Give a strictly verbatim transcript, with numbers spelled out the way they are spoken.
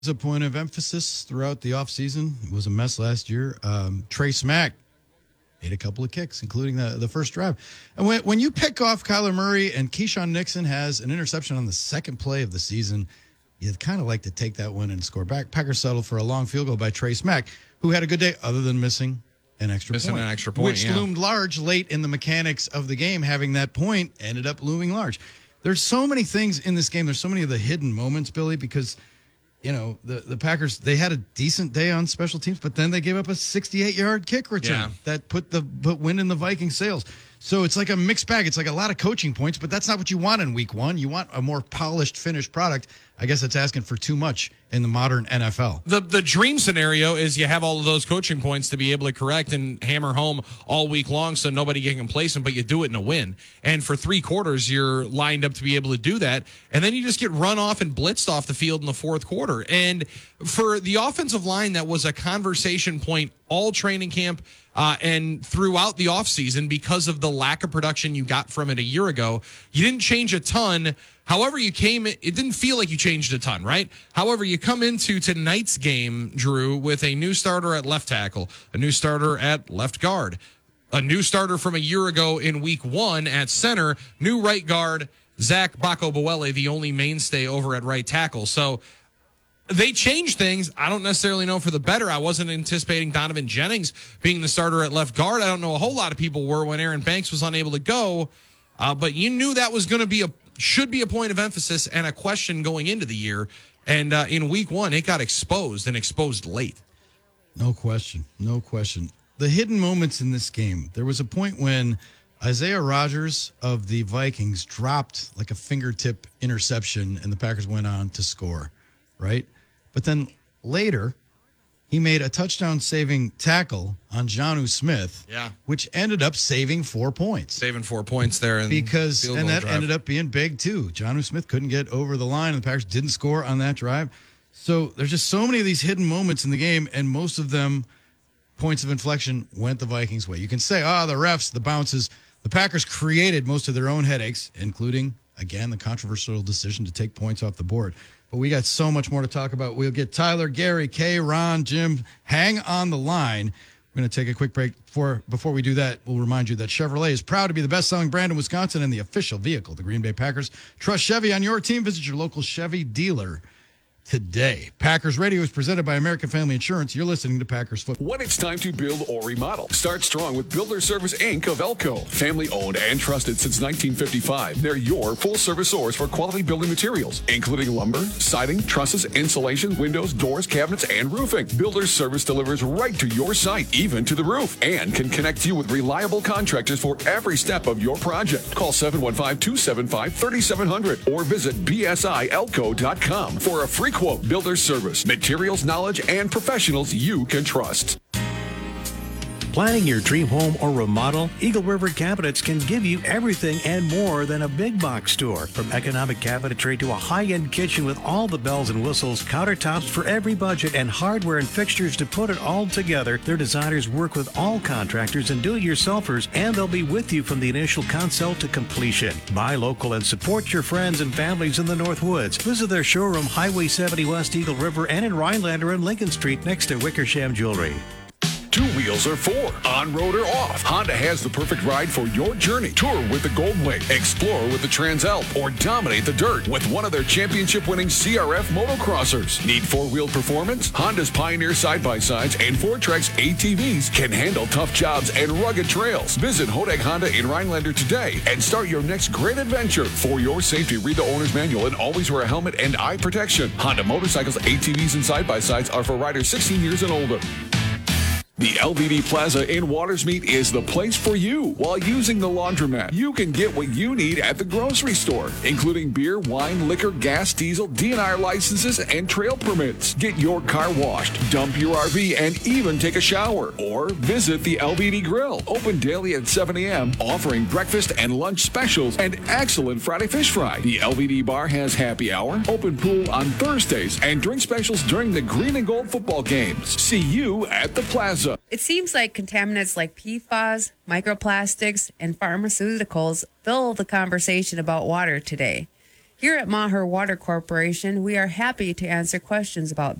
A point of emphasis throughout the offseason. It was a mess last year. Um, Trey Smack made a couple of kicks, including the, the first drive. And when, when you pick off Kyler Murray and Keyshawn Nixon has an interception on the second play of the season, you'd kind of like to take that one and score back. Packers settled for a long field goal by Trey Smack, who had a good day other than missing an extra missing point. an extra point, Which yeah. loomed large late in the mechanics of the game. Having that point ended up looming large. There's so many things in this game. There's so many of the hidden moments, Billy, because – you know, the, the Packers, they had a decent day on special teams, but then they gave up a sixty-eight-yard kick return Yeah. that put the put wind in the Vikings' sails. So it's like a mixed bag. It's like a lot of coaching points, but that's not what you want in week one. You want a more polished, finished product. I guess it's asking for too much in the modern N F L. The the dream scenario is you have all of those coaching points to be able to correct and hammer home all week long so nobody get complacent, but you do it in a win. And for three quarters, you're lined up to be able to do that. And then you just get run off and blitzed off the field in the fourth quarter. And for the offensive line, that was a conversation point all training camp uh, and throughout the offseason because of the lack of production you got from it a year ago. You didn't change a ton. However, you came, it didn't feel like you changed a ton, right? However, you come into tonight's game, Drew, with a new starter at left tackle, a new starter at left guard, a new starter from a year ago in week one at center, new right guard, Zach Bacco-Buele, the only mainstay over at right tackle. So they changed things. I don't necessarily know for the better. I wasn't anticipating Donovan Jennings being the starter at left guard. I don't know a whole lot of people were when Aaron Banks was unable to go, uh, but you knew that was going to be a should be a point of emphasis and a question going into the year. And uh, in week one, it got exposed and exposed late. No question. No question. The hidden moments in this game. There was a point when Isaiah Rodgers of the Vikings dropped like a fingertip interception and the Packers went on to score, right? But then later, he made a touchdown-saving tackle on Jonnu Smith, Yeah. which ended up saving four points. Saving four points there. In Because, field and goal that drive. ended up being big too. Jonnu Smith couldn't get over the line, and the Packers didn't score on that drive. So there's just so many of these hidden moments in the game, and most of them, points of inflection, went the Vikings' way. You can say, ah, oh, the refs, the bounces. The Packers created most of their own headaches, including, again, the controversial decision to take points off the board. But we got so much more to talk about. We'll get Tyler, Gary, Kay, Ron, Jim. Hang on the line. We're going to take a quick break. Before, before we do that, we'll remind you that Chevrolet is proud to be the best-selling brand in Wisconsin and the official vehicle of the Green Bay Packers. Trust Chevy on your team. Visit your local Chevy dealer today. Packers Radio is presented by American Family Insurance. You're listening to Packers Football. When it's time to build or remodel, start strong with Builder Service Incorporated of Elko. Family owned and trusted since nineteen fifty-five. They're your full service source for quality building materials, including lumber, siding, trusses, insulation, windows, doors, cabinets, and roofing. Builder Service delivers right to your site, even to the roof, and can connect you with reliable contractors for every step of your project. Call seven one five, two seven five, three seven zero zero or visit b s i elco dot com for a free quote. Builder Service, materials, knowledge, and professionals you can trust. Planning your dream home or remodel, Eagle River Cabinets can give you everything and more than a big box store. From economic cabinetry to a high-end kitchen with all the bells and whistles, countertops for every budget, and hardware and fixtures to put it all together, their designers work with all contractors and do-it-yourselfers, and they'll be with you from the initial consult to completion. Buy local and support your friends and families in the North Woods. Visit their showroom, Highway seventy West, Eagle River, and in Rhinelander and Lincoln Street next to Wickersham Jewelry. Two wheels or four, on road or off, Honda has the perfect ride for your journey. Tour with the Goldwing, explore with the Transalp, or dominate the dirt with one of their championship-winning C R F motocrossers. Need four-wheel performance? Honda's Pioneer side-by-sides and Fortrex A T Vs can handle tough jobs and rugged trails. Visit Hodeg Honda in Rhinelander today and start your next great adventure. For your safety, read the owner's manual and always wear a helmet and eye protection. Honda motorcycles, A T Vs, and side-by-sides are for riders sixteen years and older. The L V D Plaza in Watersmeet is the place for you while using the laundromat. You can get what you need at the grocery store, including beer, wine, liquor, gas, diesel, D N R licenses, and trail permits. Get your car washed, dump your R V, and even take a shower. Or visit the L V D Grill, open daily at seven a.m., offering breakfast and lunch specials and excellent Friday fish fry. The L V D Bar has happy hour, open pool on Thursdays, and drink specials during the green and gold football games. See you at the Plaza. It seems like contaminants like P F A S, microplastics, and pharmaceuticals fill the conversation about water today. Here at Maher Water Corporation, we are happy to answer questions about